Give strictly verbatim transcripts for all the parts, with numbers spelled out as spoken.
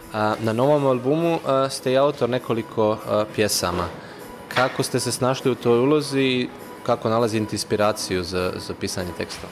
A, na novom albumu a, ste i autor nekoliko a, pjesama. Kako ste se snašli u toj ulozi i kako nalazite inspiraciju za, za pisanje teksta?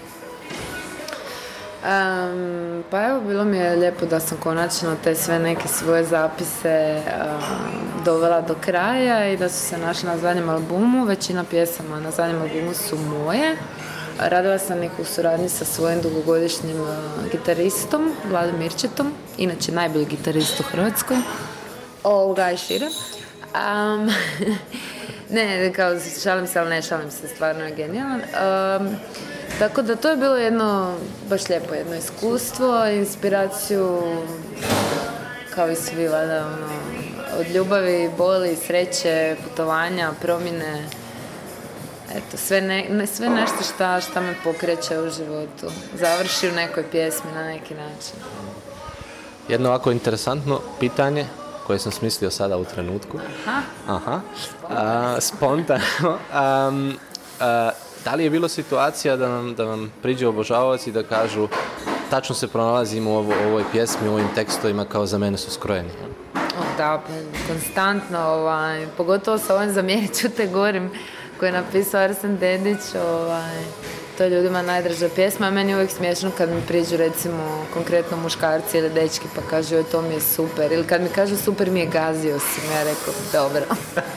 Um, pa evo, bilo mi je lijepo da sam konačno te sve neke svoje zapise um, dovela do kraja i da su se našli na zadnjem albumu. Većina pjesama na zadnjem albumu su moje. Radila sam ih u suradnji sa svojim dugogodišnjim uh, gitaristom, Vladom Mirčetom, inače najbolji gitarist u Hrvatskoj, ovoga i šire. Um, ne, kao šalim se, ali ne šalim se, stvarno je genijalan. Um, tako da to je bilo jedno, baš lijepo jedno iskustvo, inspiraciju, kao i svi, valjda, ono, od ljubavi, boli, sreće, putovanja, promjene. Eto, sve, ne, ne, sve nešto šta, šta me pokreće u životu. Završi u nekoj pjesmi na neki način. Jedno ovako interesantno pitanje koje sam smislio sada u trenutku. Aha. Aha. A, spontano. Um, a, da li je bilo situacija da vam, da vam priđe obožavaoci i da kažu tačno se pronalazimo u, ovo, u ovoj pjesmi, u ovim tekstovima kao za mene su skrojeni? Oh, da, konstantno, ovaj, pogotovo sa ovim Zamjerit ću te gorim koji je napisao Arsen Dedić, ovaj, to je ljudima najdraža pjesma, a meni je uvijek smiješno kad mi priđu recimo konkretno muškarci ili dečki pa kažu joj to mi je super, ili kad mi kažu super mi je gazio si, ja rekao dobro.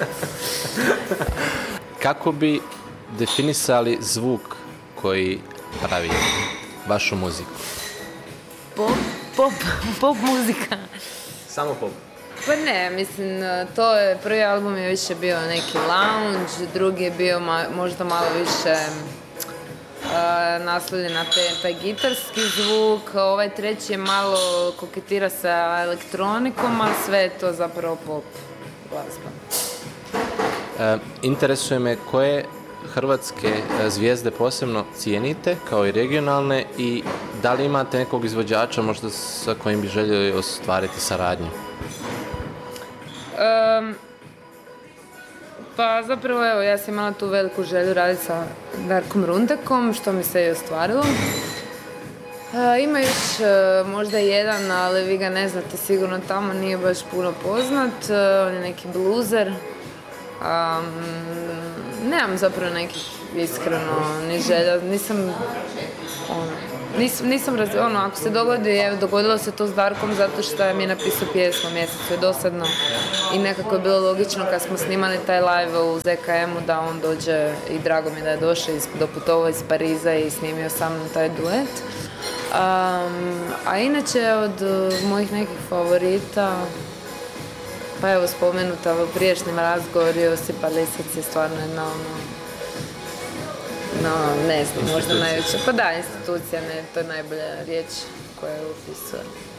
Kako bi definisali zvuk koji pravi vašu muziku? Pop, pop, pop muzika. Samo pop? Pa ne, mislim, to je, prvi album je više bio neki lounge, drugi je bio ma, možda malo više uh, naslovljen na te, taj gitarski zvuk, ovaj treći je malo koketira sa elektronikom, ali sve je to zapravo pop glazba. E, interesuje me koje hrvatske zvijezde posebno cijenite, kao i regionalne, i da li imate nekog izvođača možda sa kojim bi željeli ostvariti saradnju? Um, pa zapravo evo, ja sam imala tu veliku želju raditi sa Darkom Rundekom, što mi se i ostvarilo. Uh, ima još uh, možda jedan, ali vi ga ne znate sigurno, tamo nije baš puno poznat, uh, on je neki bluzer. Um, nemam zapravo nekih iskreno ni želja, nisam ono, nis, nisam raz, ono, ako se dogodi, evo, dogodilo se to s Darkom zato što mi je napisao pjesmu, mjesec je dosadno i nekako je bilo logično kad smo snimali taj live u Z K M-u da on dođe i drago mi da je došao iz, doputovao iz Pariza i snimio sa mnom taj duet. Um, a inače od uh, mojih nekih favorita, pa evo spomenuta u prijašnjem razgovoru Josipa Lisac je stvarno jedna ono, no, ne znam, možda najveća, pa da, institucija, ne, to je najbolja riječ koja je opisuje.